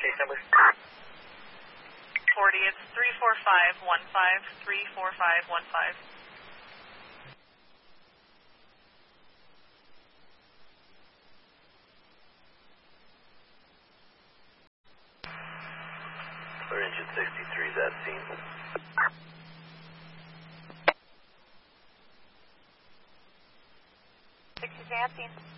case number? 40, it's 34515, 34515. Engine 63 is at scene. 60 is at scene.